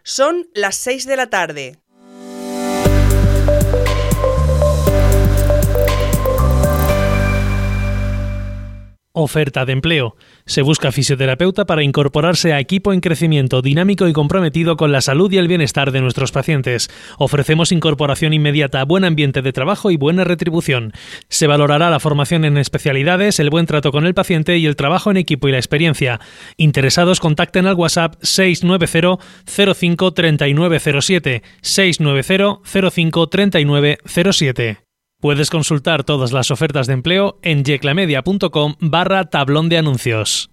Son las 6 de la tarde. Oferta de empleo. Se busca fisioterapeuta para incorporarse a equipo en crecimiento dinámico y comprometido con la salud y el bienestar de nuestros pacientes. Ofrecemos incorporación inmediata, buen ambiente de trabajo y buena retribución. Se valorará la formación en especialidades, el buen trato con el paciente y el trabajo en equipo y la experiencia. Interesados, contacten al WhatsApp 690 05 3907 690 05 3907. Puedes consultar todas las ofertas de empleo en yeclamedia.com/tablón de anuncios.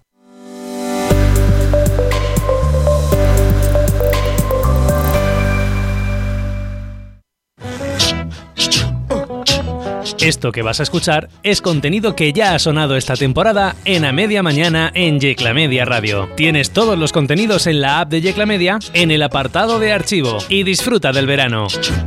Esto que vas a escuchar es contenido que ya ha sonado esta temporada en A Media Mañana en Yeclamedia Radio. Tienes todos los contenidos en la app de Yeclamedia en el apartado de archivo y disfruta del verano.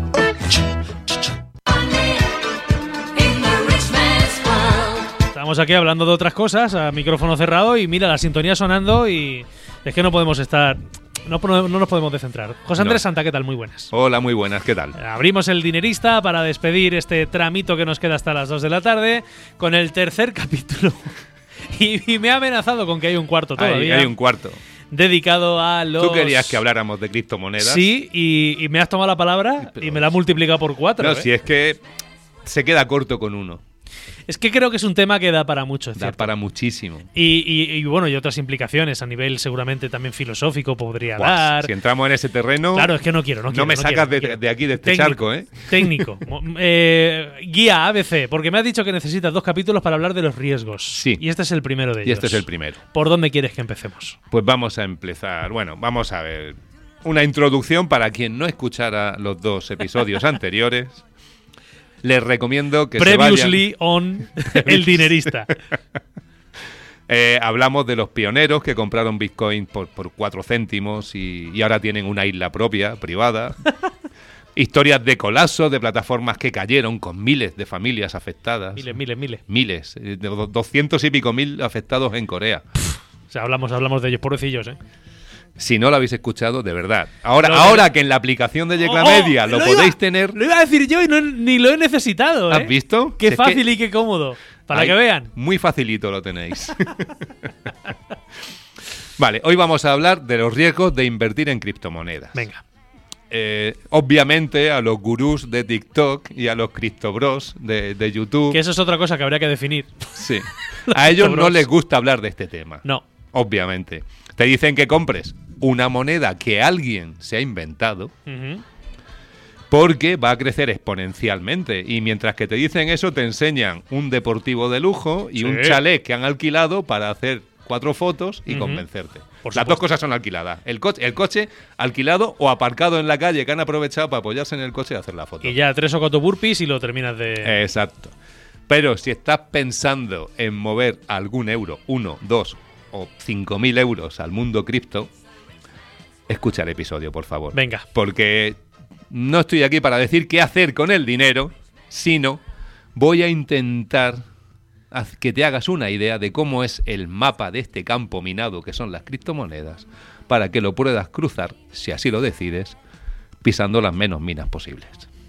Estamos aquí hablando de otras cosas a micrófono cerrado y mira la sintonía sonando y es que no podemos estar... No nos podemos descentrar. José Andrés Santa, ¿qué tal? Muy buenas. Hola, muy buenas, ¿qué tal? Abrimos el Dinerista para despedir este tramito que nos queda hasta las 2 de la tarde con el tercer capítulo. y me ha amenazado con que hay un cuarto todavía. Hay un cuarto. Dedicado a los... ¿Tú querías que habláramos de criptomonedas? Sí, y me has tomado la palabra y me la has multiplicado por 4. No, si es que se queda corto con uno. Es que creo que es un tema que da para mucho, Da para muchísimo. Y bueno, y otras implicaciones a nivel seguramente también filosófico podría dar. Si entramos en ese terreno... Claro, es que no quiero. No me sacas de aquí, de este charco, ¿eh? Técnico. Guía ABC, porque me has dicho que necesitas 2 capítulos para hablar de los riesgos. Sí. Y este es el primero de ellos. Y este es el primero. ¿Por dónde quieres que empecemos? Pues vamos a empezar. Bueno, vamos a ver. Una introducción para quien no escuchara los 2 episodios anteriores. Les recomiendo que Previously on El Dinerista. Hablamos de los pioneros que compraron Bitcoin por 4 céntimos y ahora tienen una isla propia, privada. Historias de colapso de plataformas que cayeron con miles de familias afectadas. Miles. 200 y pico mil afectados en Corea. O sea, hablamos de ellos, pobrecillos, ¿eh? Si no lo habéis escuchado, de verdad. Ahora que en la aplicación de Yeclamedia lo podéis tener... Lo iba a decir yo y ni lo he necesitado, ¿eh? ¿Has visto? Qué fácil y qué cómodo. Para que vean. Muy facilito lo tenéis. Vale, hoy vamos a hablar de los riesgos de invertir en criptomonedas. Venga. Obviamente a los gurús de TikTok y a los criptobros de YouTube... Que eso es otra cosa que habría que definir. Sí. A ellos no les gusta hablar de este tema. No. Obviamente. Te dicen que compres una moneda que alguien se ha inventado porque va a crecer exponencialmente. Y mientras que te dicen eso, te enseñan un deportivo de lujo y un chalet que han alquilado para hacer 4 fotos y convencerte. Las 2 cosas son alquiladas. El coche alquilado o aparcado en la calle que han aprovechado para apoyarse en el coche y hacer la foto. Y ya 3 o 4 burpees y lo terminas de... Exacto. Pero si estás pensando en mover algún euro, 1, 2 o 5.000 euros al mundo cripto, escucha el episodio, por favor. Venga. Porque no estoy aquí para decir qué hacer con el dinero, sino voy a intentar que te hagas una idea de cómo es el mapa de este campo minado que son las criptomonedas, para que lo puedas cruzar, si así lo decides, pisando las menos minas posibles.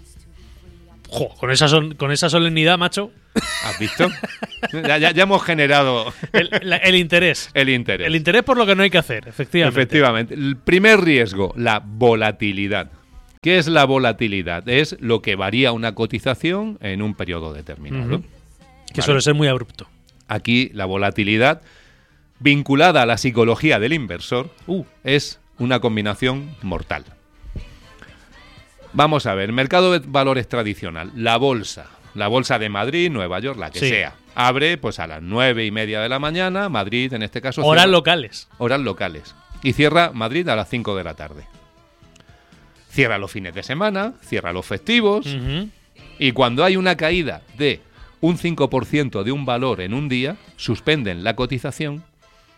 Jo, con esa solemnidad, macho. ¿Has visto? ya hemos generado el interés. El interés. El interés por lo que no hay que hacer, efectivamente. El primer riesgo, la volatilidad. ¿Qué es la volatilidad? Es lo que varía una cotización en un periodo determinado. Que suele ser muy abrupto. Aquí la volatilidad, vinculada a la psicología del inversor, es una combinación mortal. Vamos a ver, mercado de valores tradicional, la bolsa de Madrid, Nueva York, la que sea. Abre pues a las 9:30 de la mañana, Madrid en este caso. Horas locales. Y cierra Madrid a las 5 de la tarde. Cierra los fines de semana, cierra los festivos. Y cuando hay una caída de un 5% de un valor en un día, suspenden la cotización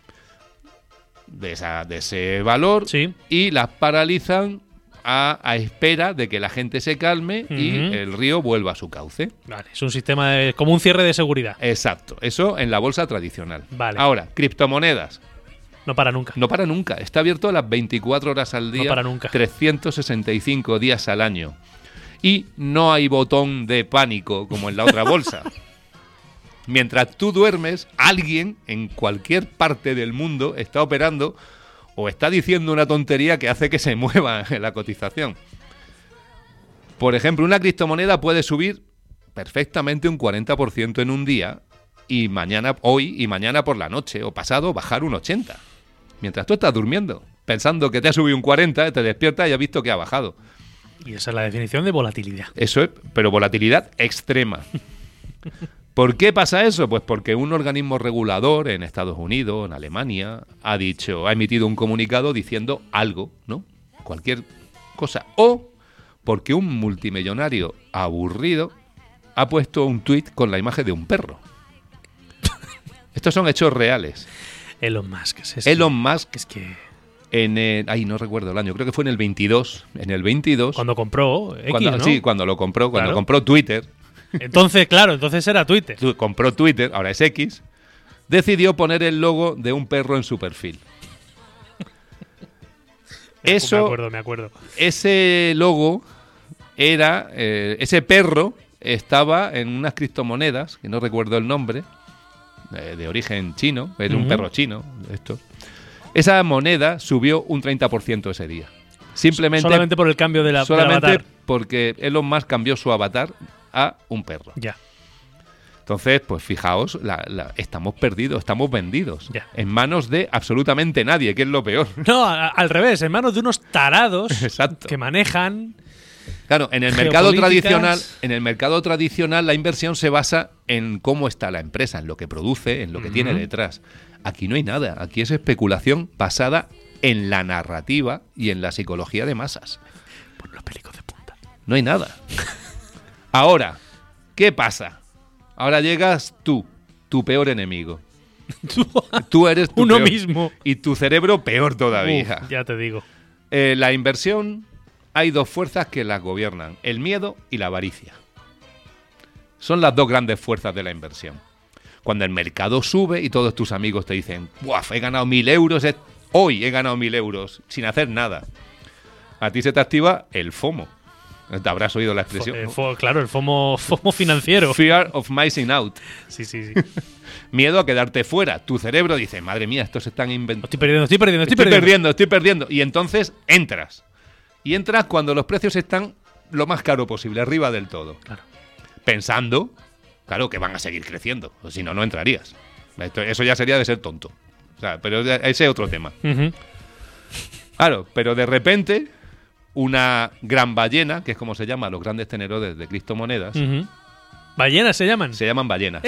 de ese valor y las paralizan a espera de que la gente se calme y el río vuelva a su cauce. Vale, es un sistema como un cierre de seguridad. Exacto, eso en la bolsa tradicional. Vale. Ahora, criptomonedas. No para nunca. No para nunca. Está abierto a las 24 horas al día, No para nunca. 365 días al año. Y no hay botón de pánico como en la otra bolsa. Mientras tú duermes, alguien en cualquier parte del mundo está operando o está diciendo una tontería que hace que se mueva la cotización. Por ejemplo, una criptomoneda puede subir perfectamente un 40% en un día y hoy y mañana por la noche o pasado bajar un 80%. Mientras tú estás durmiendo, pensando que te ha subido un 40%, te despiertas y has visto que ha bajado. Y esa es la definición de volatilidad. Eso es, pero volatilidad extrema. ¿Por qué pasa eso? Pues porque un organismo regulador en Estados Unidos, en Alemania, ha emitido un comunicado diciendo algo, ¿no? Cualquier cosa. O porque un multimillonario aburrido ha puesto un tuit con la imagen de un perro. Estos son hechos reales. Elon Musk. Elon Musk, Es que no recuerdo el año, creo que fue en el 22. En el 22. cuando compró X, ¿no? Sí, cuando lo compró, Claro. compró Twitter. Entonces era Twitter. Compró Twitter, ahora es X, decidió poner el logo de un perro en su perfil. Me acuerdo. Ese logo era, ese perro estaba en unas criptomonedas, que no recuerdo el nombre, de origen chino, era un perro chino, esto. Esa moneda subió un 30% ese día. Solamente por el cambio del avatar. Porque Elon Musk cambió su avatar a un perro. Ya. Entonces, pues fijaos, estamos perdidos, estamos vendidos. Ya. En manos de absolutamente nadie, que es lo peor. No, al revés, en manos de unos tarados Exacto. que manejan. Claro, en el mercado geopolíticas. tradicional la inversión se basa en cómo está la empresa, en lo que produce, en lo que tiene detrás. Aquí no hay nada, aquí es especulación basada en la narrativa y en la psicología de masas. Por los pelicos de punta. No hay nada. Ahora, ¿qué pasa? Ahora llegas tú, tu peor enemigo. Tú eres tu Uno peor. mismo. Y tu cerebro peor todavía. Ya te digo. La inversión, hay dos fuerzas que las gobiernan: el miedo y la avaricia. Son las dos grandes fuerzas de la inversión. Cuando el mercado sube y todos tus amigos te dicen: ¡buaf! He ganado 1.000 euros, hoy he ganado 1.000 euros, sin hacer nada. A ti se te activa el FOMO. Te habrás oído la expresión. Claro, el FOMO financiero. Fear of missing out. Sí. Miedo a quedarte fuera. Tu cerebro dice: madre mía, estos se están inventando. Estoy perdiendo. Y entonces entras. Y entras cuando los precios están lo más caro posible, arriba del todo. Claro. Pensando, claro, que van a seguir creciendo. O si no, no entrarías. Eso ya sería de ser tonto. O sea, pero ese es otro tema. Uh-huh. Claro, pero de repente, una gran ballena, que es como se llama los grandes tenedores de criptomonedas, Uh-huh. ¿Ballenas se llaman? se llaman ballenas.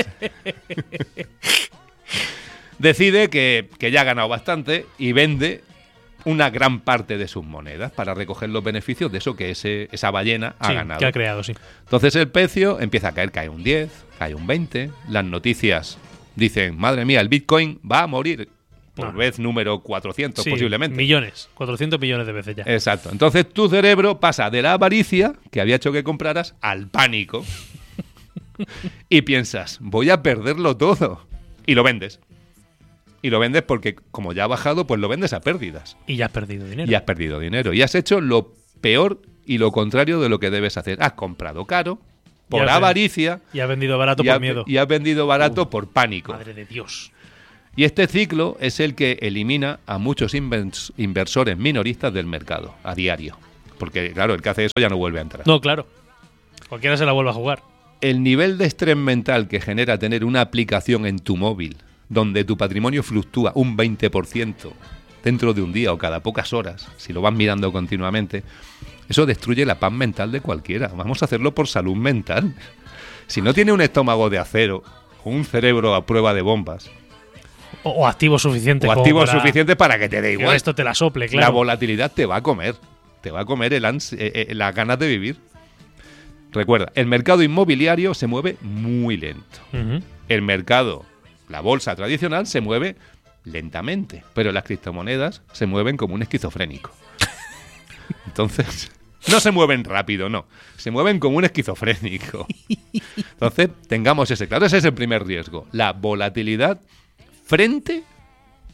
Decide que ya ha ganado bastante y vende una gran parte de sus monedas para recoger los beneficios de eso que esa ballena ha ganado. Que ha creado, sí. Entonces el precio empieza a caer, cae un 10, cae un 20. Las noticias dicen: madre mía, el Bitcoin va a morir por vez número 400 Sí, posiblemente. 400 millones de veces ya. Exacto. Entonces tu cerebro pasa de la avaricia, que había hecho que compraras, al pánico. Y piensas: voy a perderlo todo. Y lo vendes. Y lo vendes porque, como ya ha bajado, pues lo vendes a pérdidas. Y ya has perdido dinero. Y has perdido dinero. Y has hecho lo peor y lo contrario de lo que debes hacer. Has comprado caro, por avaricia. Y has vendido barato por miedo. Y has vendido barato por pánico. Madre de Dios. Y este ciclo es el que elimina a muchos inversores minoristas del mercado a diario. Porque, claro, el que hace eso ya no vuelve a entrar. No, claro. Cualquiera se la vuelve a jugar. El nivel de estrés mental que genera tener una aplicación en tu móvil donde tu patrimonio fluctúa un 20% dentro de un día o cada pocas horas, si lo vas mirando continuamente, eso destruye la paz mental de cualquiera. Vamos a hacerlo por salud mental. Si no tiene un estómago de acero o un cerebro a prueba de bombas, O activos suficientes. suficientes para que te dé igual. Esto te la sople, claro. La volatilidad te va a comer. Te va a comer las ganas de vivir. Recuerda, el mercado inmobiliario se mueve muy lento. Uh-huh. El mercado, la bolsa tradicional, se mueve lentamente. Pero las criptomonedas se mueven como un esquizofrénico. Entonces, no se mueven rápido, no. Se mueven como un esquizofrénico. Entonces, tengamos ese claro. Ese es el primer riesgo. La volatilidad frente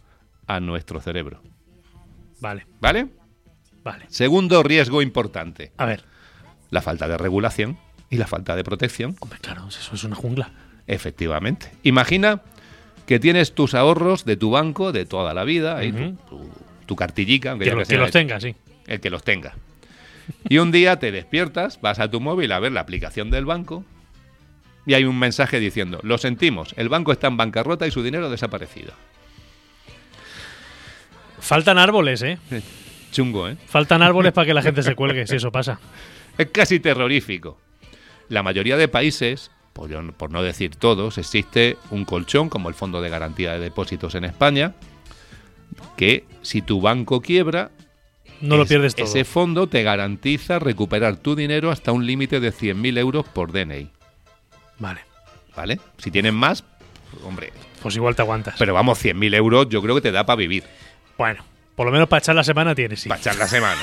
a nuestro cerebro. Vale. ¿Vale? Vale. Segundo riesgo importante. A ver. La falta de regulación y la falta de protección. Hombre, claro, eso es una jungla. Efectivamente. Imagina que tienes tus ahorros de tu banco de toda la vida, ahí tu cartillica, aunque que los tenga, sí. El que los tenga. Y un día te despiertas, vas a tu móvil a ver la aplicación del banco y hay un mensaje diciendo: lo sentimos, el banco está en bancarrota y su dinero ha desaparecido. Faltan árboles, ¿eh? Chungo, ¿eh? Faltan árboles para que la gente se cuelgue, si eso pasa. Es casi terrorífico. La mayoría de países, por no decir todos, existe un colchón, como el Fondo de Garantía de Depósitos en España, que si tu banco quiebra, no lo pierdes todo. Ese fondo te garantiza recuperar tu dinero hasta un límite de 100.000 euros por DNI. Vale. ¿Vale? Si tienes más, hombre... Pues igual te aguantas. Pero vamos, 100.000 euros yo creo que te da para vivir. Bueno, por lo menos para echar la semana tienes, sí. Para echar la semana.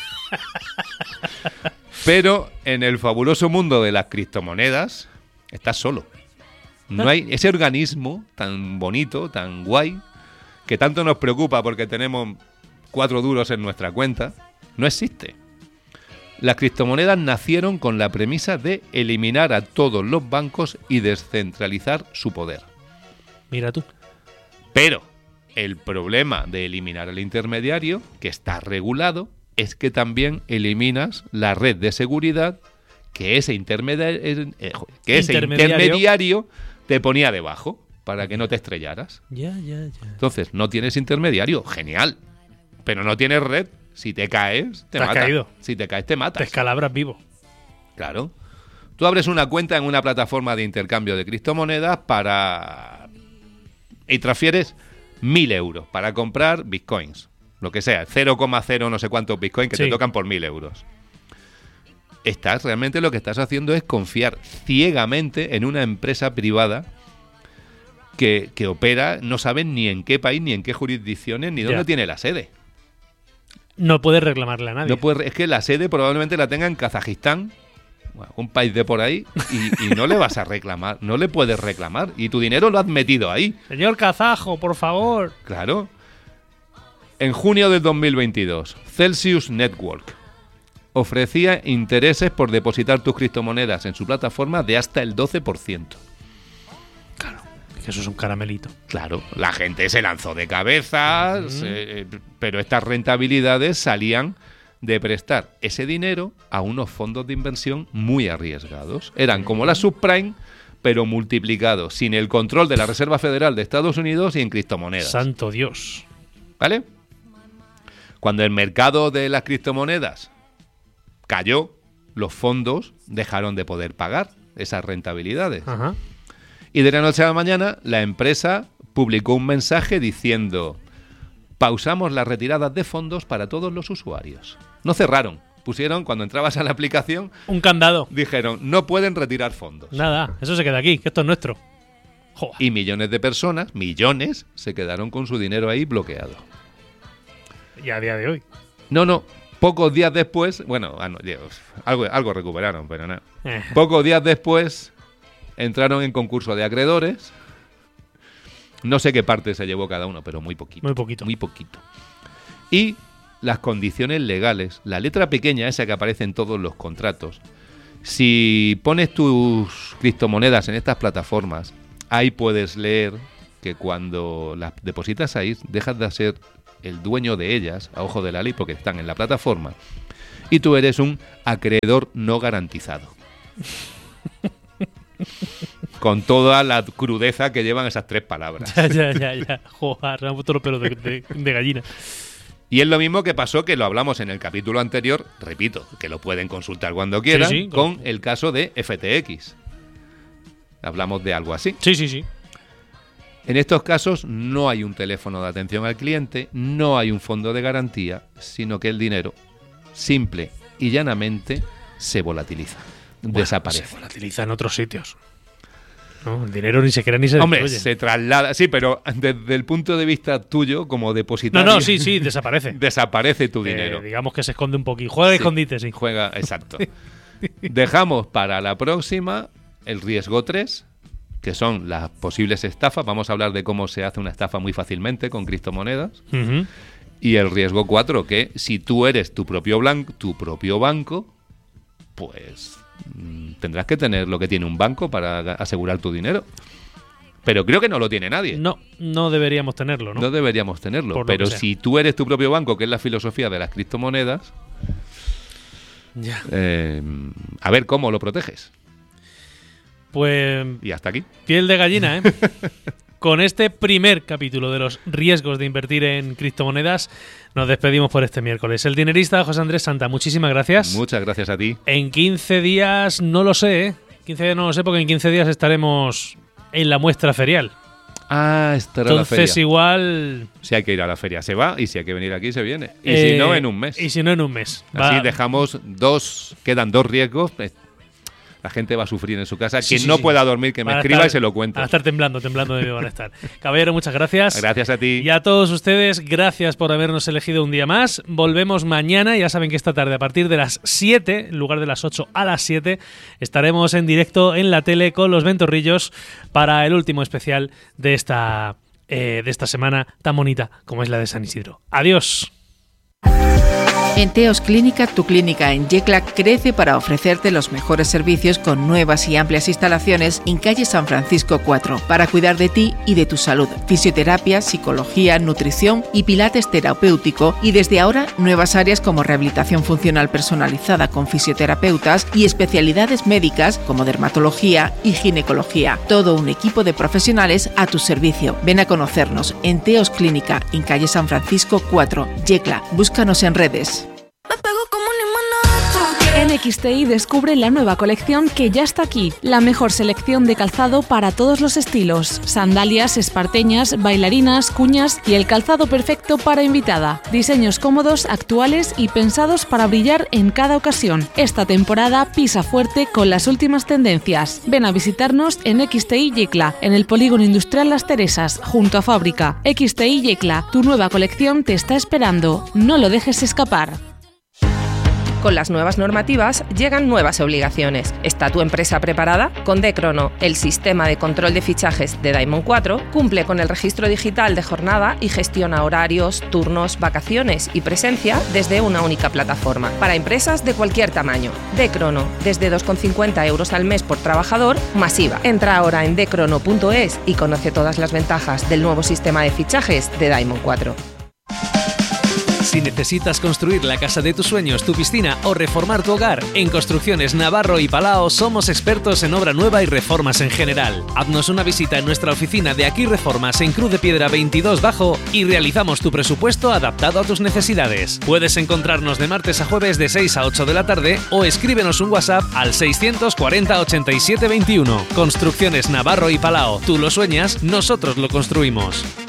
Pero en el fabuloso mundo de las criptomonedas estás solo. No hay ese organismo tan bonito, tan guay, que tanto nos preocupa porque tenemos 4 duros en nuestra cuenta. No existe. Las criptomonedas nacieron con la premisa de eliminar a todos los bancos y descentralizar su poder. Mira tú. Pero el problema de eliminar al intermediario, que está regulado, es que también eliminas la red de seguridad que ese intermediario te ponía debajo para que no te estrellaras. Ya. Entonces, no tienes intermediario, genial. Pero no tienes red. Si te caes, te has matas. caído. Si te caes, te matas. Te escalabras vivo. Claro. Tú abres una cuenta en una plataforma de intercambio de criptomonedas y transfieres 1.000 euros para comprar bitcoins. Lo que sea, 0,0 no sé cuántos bitcoins que te tocan por 1.000 euros. Realmente lo que estás haciendo es confiar ciegamente en una empresa privada que opera, no saben ni en qué país, ni en qué jurisdicciones, ni dónde tiene la sede. No puedes reclamarle a nadie. Es que la sede probablemente la tenga en Kazajistán, un país de por ahí, y no le vas a reclamar, no le puedes reclamar. Y tu dinero lo has metido ahí. Señor kazajo, por favor. Claro. En junio del 2022, Celsius Network ofrecía intereses por depositar tus criptomonedas en su plataforma de hasta el 12%. Claro, es que eso es un caramelito. Claro, la gente se lanzó de cabezas, pero estas rentabilidades salían de prestar ese dinero a unos fondos de inversión muy arriesgados. Eran como la subprime, pero multiplicados, sin el control de la Reserva Federal de Estados Unidos y en criptomonedas. Santo Dios. ¿Vale? Cuando el mercado de las criptomonedas cayó, los fondos dejaron de poder pagar esas rentabilidades. Ajá. Y de la noche a la mañana, la empresa publicó un mensaje diciendo: pausamos las retiradas de fondos para todos los usuarios. No cerraron. Pusieron, cuando entrabas a la aplicación, un candado. Dijeron: no pueden retirar fondos. Nada, eso se queda aquí, que esto es nuestro. Joder. Y millones de personas, se quedaron con su dinero ahí bloqueado. Y a día de hoy. No. Pocos días después, algo recuperaron, pero nada. Pocos días después entraron en concurso de acreedores. No sé qué parte se llevó cada uno, pero muy poquito. Muy poquito. Y las condiciones legales, la letra pequeña esa que aparece en todos los contratos. Si pones tus criptomonedas en estas plataformas, ahí puedes leer que cuando las depositas ahí, dejas de ser el dueño de ellas, a ojo de la ley, porque están en la plataforma, y tú eres un acreedor no garantizado. Con toda la crudeza que llevan esas 3 palabras. Ya. Joder, me han puesto los pelos de gallina. Y es lo mismo que pasó, que lo hablamos en el capítulo anterior, repito, que lo pueden consultar cuando quieran, sí, con el caso de FTX. Hablamos de algo así. Sí. En estos casos no hay un teléfono de atención al cliente, no hay un fondo de garantía, sino que el dinero, simple y llanamente, se volatiliza, desaparece. Se volatiliza en otros sitios. No, el dinero ni siquiera se Hombre, se traslada, sí, pero desde el punto de vista tuyo, como depositario... No, sí, desaparece. Desaparece tu dinero. Digamos que se esconde un poquito. Juega de escondite, sí. Juega, exacto. Dejamos para la próxima el riesgo 3, que son las posibles estafas. Vamos a hablar de cómo se hace una estafa muy fácilmente con criptomonedas. Uh-huh. Y el riesgo 4, que si tú eres tu propio banco, pues tendrás que tener lo que tiene un banco para asegurar tu dinero. Pero creo que no lo tiene nadie. No deberíamos tenerlo, ¿no? No deberíamos tenerlo. Pero si tú eres tu propio banco, que es la filosofía de las criptomonedas, ya. A ver cómo lo proteges. Pues... Y hasta aquí. Piel de gallina, ¿eh? Con este primer capítulo de los riesgos de invertir en criptomonedas, nos despedimos por este miércoles. El dinerista José Andrés Santa, muchísimas gracias. Muchas gracias a ti. En 15 días no lo sé, ¿eh? 15 días no lo sé porque en 15 días estaremos en la muestra ferial. Estará la feria. Entonces igual... Si hay que ir a la feria se va, y si hay que venir aquí se viene. Y si no, en un mes. Y si no, en un mes. Así dejamos quedan dos riesgos. La gente va a sufrir en su casa. Quien no pueda dormir, que me escriba y se lo cuente. Va a estar temblando de mi bienestar. Caballero, muchas gracias. Gracias a ti. Y a todos ustedes, gracias por habernos elegido un día más. Volvemos mañana. Ya saben que esta tarde, a partir de las 7, en lugar de las 8 a las 7, estaremos en directo en la tele con los Ventorrillos para el último especial de esta semana tan bonita como es la de San Isidro. Adiós. En Teos Clínica, tu clínica en Yecla crece para ofrecerte los mejores servicios con nuevas y amplias instalaciones en calle San Francisco 4 para cuidar de ti y de tu salud. Fisioterapia, psicología, nutrición y pilates terapéutico, y desde ahora nuevas áreas como rehabilitación funcional personalizada con fisioterapeutas y especialidades médicas como dermatología y ginecología. Todo un equipo de profesionales a tu servicio. Ven a conocernos en Teos Clínica en calle San Francisco 4, Yecla. Búscanos en redes. En XTI descubre la nueva colección que ya está aquí. La mejor selección de calzado para todos los estilos. Sandalias, esparteñas, bailarinas, cuñas y el calzado perfecto para invitada. Diseños cómodos, actuales y pensados para brillar en cada ocasión. Esta temporada pisa fuerte con las últimas tendencias. Ven a visitarnos en XTI Yecla, en el Polígono Industrial Las Teresas, junto a Fábrica. XTI Yecla, tu nueva colección te está esperando. No lo dejes escapar. Con las nuevas normativas llegan nuevas obligaciones. ¿Está tu empresa preparada? Con D-Crono, el sistema de control de fichajes de Diamond 4, cumple con el registro digital de jornada y gestiona horarios, turnos, vacaciones y presencia desde una única plataforma para empresas de cualquier tamaño. D-Crono, desde 2,50 € al mes por trabajador, masiva. Entra ahora en dcrono.es y conoce todas las ventajas del nuevo sistema de fichajes de Diamond 4. Si necesitas construir la casa de tus sueños, tu piscina o reformar tu hogar, en Construcciones Navarro y Palao somos expertos en obra nueva y reformas en general. Haznos una visita en nuestra oficina de Aquí Reformas en Cruz de Piedra 22 Bajo y realizamos tu presupuesto adaptado a tus necesidades. Puedes encontrarnos de martes a jueves de 6 a 8 de la tarde o escríbenos un WhatsApp al 640 87 21. Construcciones Navarro y Palao. Tú lo sueñas, nosotros lo construimos.